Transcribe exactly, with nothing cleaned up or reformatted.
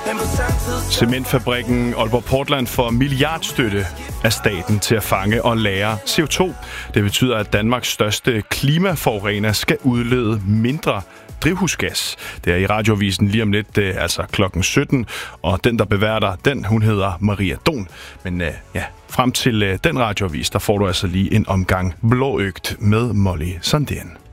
Cementfabrikken Aalborg Portland får milliardstøtte af staten til at fange og lagre C O to. Det betyder, at Danmarks største klimaforurener skal udlede mindre drivhusgas. Det er i Radioavisen lige om lidt, altså klokken sytten, og den, der beværter den, hun hedder Maria Don. Men ja, frem til den radioavis, der får du altså lige en omgang blåøgt med Molly Sandén.